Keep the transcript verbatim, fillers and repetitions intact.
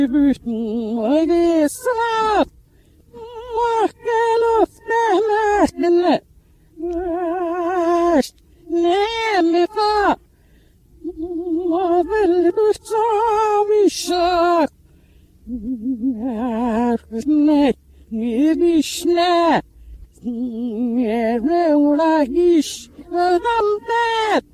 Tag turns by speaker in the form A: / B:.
A: ويسرات وكلف نهمة واش نمفا وظل بصامي الشاك عرفنا يبشنا وراقيش غمتات